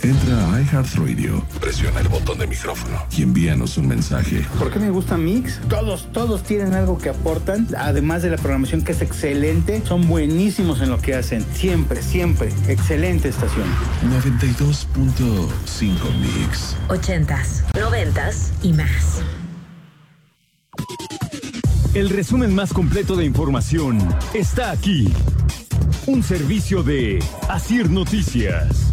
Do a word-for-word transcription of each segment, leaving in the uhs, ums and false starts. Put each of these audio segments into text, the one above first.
Entra a iHeartRadio, presiona el botón de micrófono y envíanos un mensaje. ¿Por qué me gusta Mix? Todos, todos tienen algo que aportan, además de la programación que es excelente, son buenísimos en lo que hacen. Siempre, siempre. Excelente estación. noventa y dos punto cinco Mix. Ochentas, noventas y más. El resumen más completo de información está aquí. Un servicio de Asir Noticias.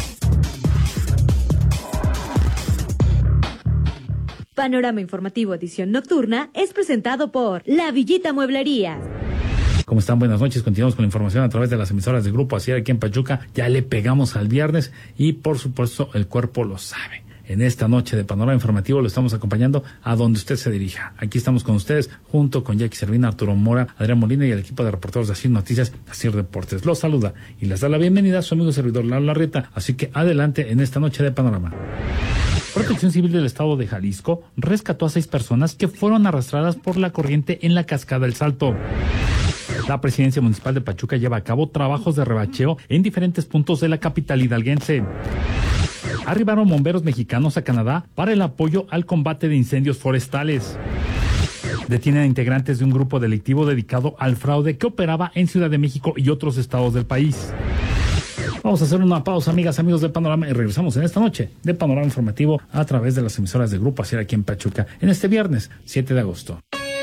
Panorama Informativo Edición Nocturna es presentado por La Villita Mueblería. ¿Cómo están? Buenas noches. Continuamos con la información a través de las emisoras de Grupo Asir aquí en Pachuca. Ya le pegamos al viernes y, por supuesto, el cuerpo lo sabe. En esta noche de Panorama Informativo lo estamos acompañando a donde usted se dirija. Aquí estamos con ustedes, junto con Jackie Servina, Arturo Mora, Adrián Molina y el equipo de reporteros de Asir Noticias, Asir Deportes. Los saluda y les da la bienvenida a su amigo servidor Lalo Larrieta. Así que adelante en esta noche de Panorama. Protección Civil del Estado de Jalisco rescató a seis personas que fueron arrastradas por la corriente en la Cascada El Salto. La Presidencia Municipal de Pachuca lleva a cabo trabajos de rebacheo en diferentes puntos de la capital hidalguense. Arribaron bomberos mexicanos a Canadá para el apoyo al combate de incendios forestales. Detienen a integrantes de un grupo delictivo dedicado al fraude que operaba en Ciudad de México y otros estados del país. Vamos a hacer una pausa, amigas, amigos de Panorama, y regresamos en esta noche de Panorama Informativo a través de las emisoras de Grupo Asir aquí en Pachuca, en este viernes siete de agosto.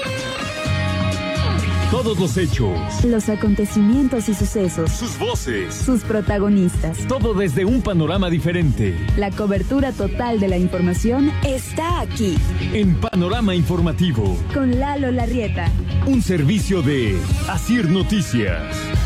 Todos los hechos, los acontecimientos y sucesos, sus voces, sus protagonistas. Todo desde un panorama diferente. La cobertura total de la información está aquí. En Panorama Informativo. Con Lalo Larrieta. Un servicio de Asir Noticias.